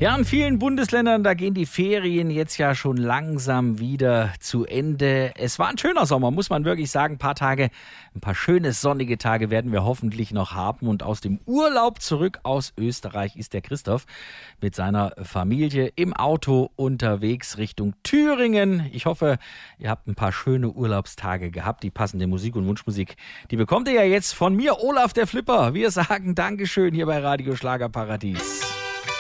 Ja, in vielen Bundesländern, da gehen die Ferien jetzt ja schon langsam wieder zu Ende. Es war ein schöner Sommer, muss man wirklich sagen. Ein paar schöne sonnige Tage werden wir hoffentlich noch haben. Und aus dem Urlaub zurück aus Österreich ist der Christoph mit seiner Familie im Auto unterwegs Richtung Thüringen. Ich hoffe, ihr habt ein paar schöne Urlaubstage gehabt. Die passende Musik und Wunschmusik, die bekommt ihr ja jetzt von mir, Olaf der Flipper. Wir sagen Dankeschön hier bei Radio Schlagerparadies.